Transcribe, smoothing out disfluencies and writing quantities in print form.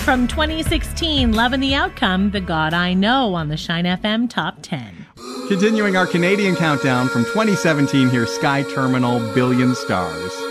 from 2016, Love and the Outcome, The God I Know on the Shine FM Top 10. Continuing our Canadian countdown from 2017, here's Sky Terminal, Billion Stars.